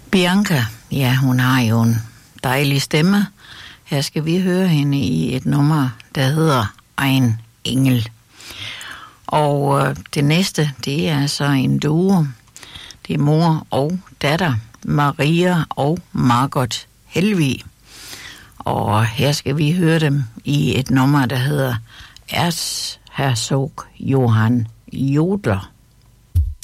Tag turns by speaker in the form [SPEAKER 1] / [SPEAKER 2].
[SPEAKER 1] Bianca, ja, hun har jo en dejlig stemme. Her skal vi høre hende i et nummer, der hedder Ein Engel. Og det næste, det er så en duo. Det er mor og datter, Maria og Margot Helvig. Og her skal vi høre dem i et nummer, der hedder Erzherzog Johann Jodler.